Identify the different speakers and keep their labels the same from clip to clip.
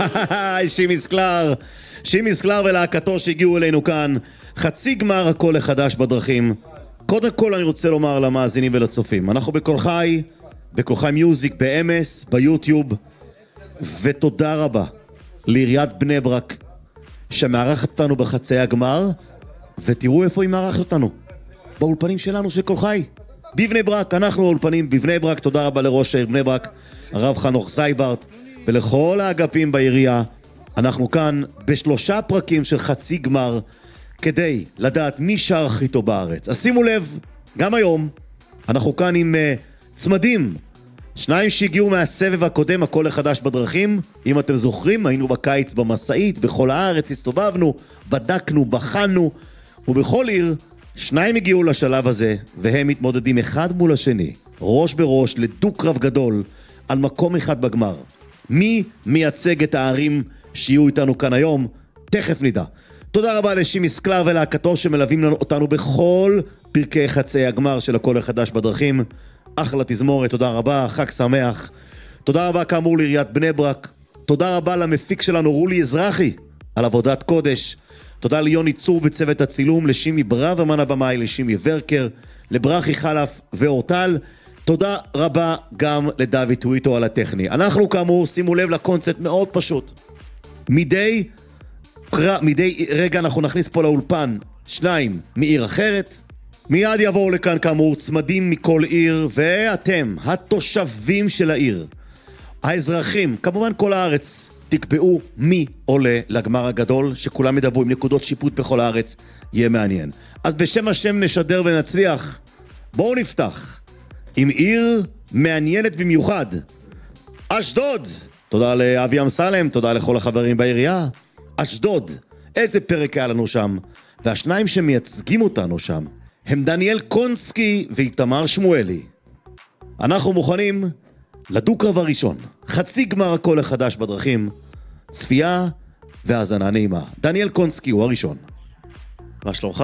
Speaker 1: שימי סקלר ולהקתו שהגיעו אלינו כאן. חצי גמר הכל לחדש בדרכים. קודם כל אני רוצה לומר למאזינים ולצופים, אנחנו בכל חי מיוזיק, באמס, ביוטיוב, ותודה רבה לעיריית בני ברק שמארחת אותנו בחצי הגמר, ותראו איפה היא מארחת אותנו, באולפנים שלנו של כל חי בבני ברק. אנחנו האולפנים בבני ברק. תודה רבה לראש העיר בני ברק הרב חנוך זייברט ולכל האגפים בעירייה. אנחנו כאן בשלושה פרקים של חצי גמר כדי לדעת מי שר הכי טוב בארץ. אז שימו לב, גם היום אנחנו כאן עם צמדים, שניים שהגיעו מהסבב הקודם, הכל לחדש בדרכים. אם אתם זוכרים, היינו בקיץ במסעית, בכל הארץ הסתובבנו, בדקנו, בחנו, ובכל עיר שניים הגיעו לשלב הזה, והם מתמודדים אחד מול השני, ראש בראש, לדוק קרב גדול, על מקום אחד בגמר. מי מייצג את הערים שיהיו איתנו כאן היום? תכף נדע. תודה רבה לשימי סקלר ולהקתו שמלווים אותנו בכל פרקי חצי הגמר של הכל החדש בדרכים. אחלה תזמורת, תודה רבה, חג שמח. תודה רבה כאמור לעיריית בני ברק. תודה רבה למפיק שלנו רולי אזרחי על עבודת קודש. תודה ליוני צור בצוות הצילום, לשימי ברוורמן הבמאי, לשימי ורקר, לברכי חלף ואורטל. תודה רבה גם לדוד טוויטו על הטכני. אנחנו כאמור, שימו לב לקונספט מאוד פשוט. מדי רגע אנחנו נכניס פה לאולפן שניים מעיר אחרת. מיד יבואו לכאן כאמור צמדים מכל עיר, ואתם, התושבים של העיר, האזרחים, כמובן כל הארץ, תקבעו מי עולה לגמר הגדול, שכולם ידברו עם נקודות שיפוט בכל הארץ, יהיה מעניין. אז בשם השם נשדר ונצליח. בואו נפתח עם עיר מעניינת במיוחד, אשדוד. תודה לאבי אמסלם, תודה לכל החברים בעירייה. אשדוד, איזה פרק היה לנו שם, והשניים שמייצגים אותנו שם הם דניאל קונסקי ואיתמר שמואלי. אנחנו מוכנים לדוק קרב הראשון, חצי גמר הכל החדש בדרכים, צפייה והאזנה נעימה. דניאל קונסקי הוא הראשון. מה שלומך?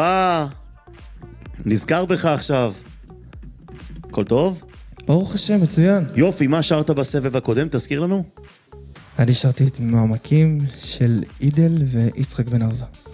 Speaker 1: נזכר בך עכשיו. הכל טוב?
Speaker 2: ברוך השם, מצוין.
Speaker 1: יופי, מה שרת בסבב הקודם? תזכיר לנו.
Speaker 2: אני שרתי את מעמקים של אידל ויצחק בן ארזה.